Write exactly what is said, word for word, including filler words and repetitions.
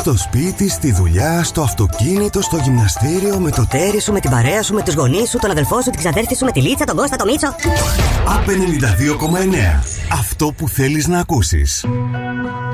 Στο σπίτι, στη δουλειά, στο αυτοκίνητο, στο γυμναστήριο, με το τέρι σου, με την παρέα σου, με τους γονείς σου, τον αδελφό σου, την ξαδέρφη σου, με τη Λίτσα, τον Κώστα, τον Μίτσο. Απ' ενενήντα δύο κόμμα εννέα. Αυτό που θέλεις να ακούσεις.